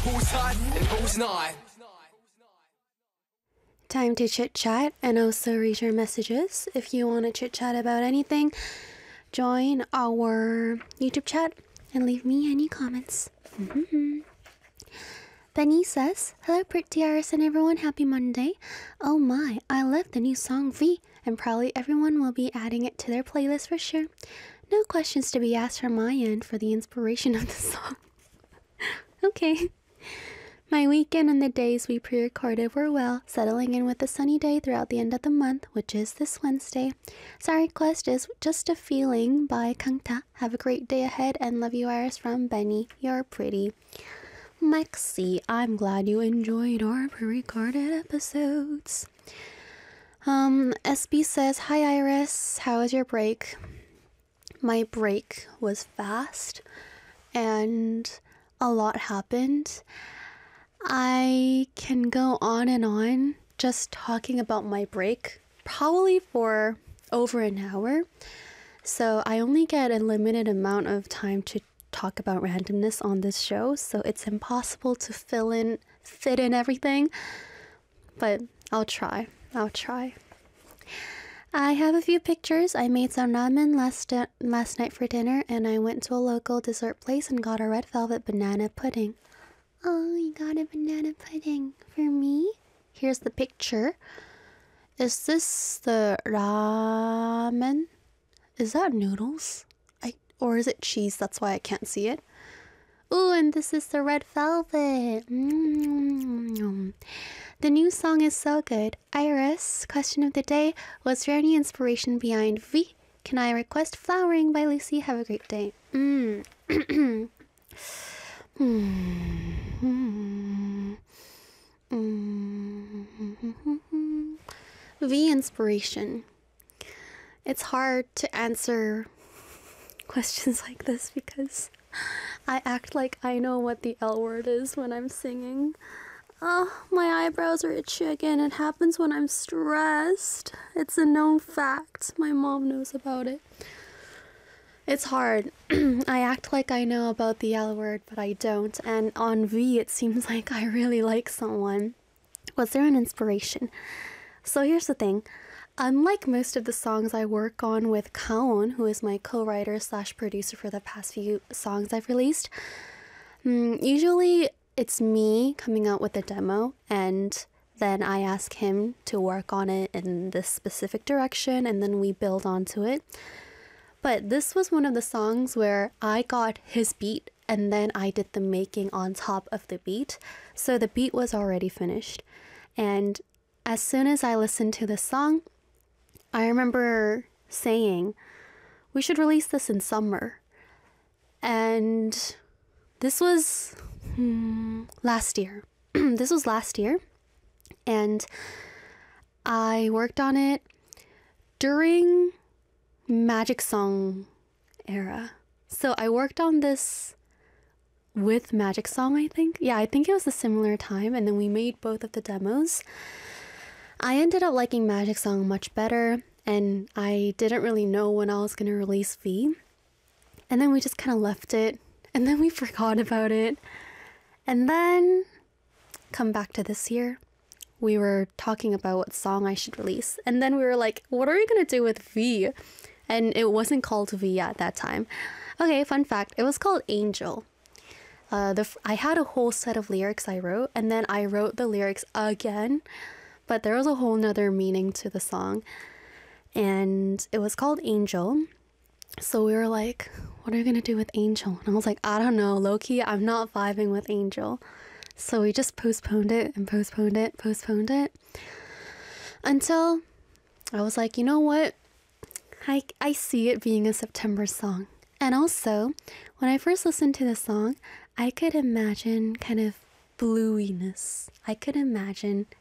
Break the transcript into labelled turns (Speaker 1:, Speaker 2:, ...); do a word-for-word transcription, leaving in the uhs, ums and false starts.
Speaker 1: who's hot and who's not.
Speaker 2: Time to chit chat and also read your messages. If you want to chit chat about anything, join our YouTube chat and leave me any comments. Mm-hmm. Benny says, hello pretty Iris and everyone, happy Monday. Oh my, I love the new song V, and probably everyone will be adding it to their playlist for sure. No questions to be asked from my end for the inspiration of the song. Okay. My weekend and the days we pre-recorded were well, settling in with a sunny day throughout the end of the month, which is this Wednesday. So our request is Just a Feeling by Kangta. Have a great day ahead and love you, Iris, from Benny. You're pretty. Mexi, I'm glad you enjoyed our pre-recorded episodes. Um, S B says, hi Iris, how was your break? My break was fast and a lot happened. I can go on and on just talking about my break, probably for over an hour. So I only get a limited amount of time to talk about randomness on this show, so it's impossible to fill in, fit in everything. But I'll try. I'll try. I have a few pictures. I made some ramen last last night for dinner, and I went to a local dessert place and got a red velvet banana pudding. Oh, you got a banana pudding for me? Here's the picture. Is this the ramen? Is that noodles? I or is it cheese? That's why I can't see it. Ooh, and this is the red velvet. Mm. The new song is so good. Iris, question of the day. Was there any inspiration behind V? Can I request Flowering by Lucy? Have a great day. Mm. Mm. Mm. V inspiration. It's hard to answer questions like this because I act like I know what the L word is when I'm singing. Oh, my eyebrows are itchy again. It happens when I'm stressed. It's a known fact. My mom knows about it. It's hard. I act like I know about the L word, but I don't. And on V, it seems like I really like someone. Was there an inspiration? So here's the thing. Unlike most of the songs I work on with Kaon, who is my co-writer slash producer for the past few songs I've released, um, usually it's me coming out with a demo, and then I ask him to work on it in this specific direction, and then we build onto it. But this was one of the songs where I got his beat and then I did the making on top of the beat. So the beat was already finished. And as soon as I listened to the song, I remember saying, we should release this in summer. And this was hmm, last year. This was last year. And I worked on it during Magic Song era. So I worked on this with Magic Song, I think. Yeah, I think it was a similar time, and then we made both of the demos. I ended up liking Magic Song much better, and I didn't really know when I was going to release V. And then we just kind of left it, and then we forgot about it. And then, come back to this year, we were talking about what song I should release. And then we were like, what are we going to do with V? And it wasn't called V at that time. Okay, fun fact, it was called Angel. Uh, the I had a whole set of lyrics I wrote, and then I wrote the lyrics again, but there was a whole nother meaning to the song. And it was called Angel. So we were like, what are we gonna do with Angel? And I was like, I don't know, low-key, I'm not vibing with Angel. So we just postponed it and postponed it, postponed it. Until I was like, you know what? I, I see it being a September song. And also, when I first listened to the song, I could imagine kind of bluiness. I could imagine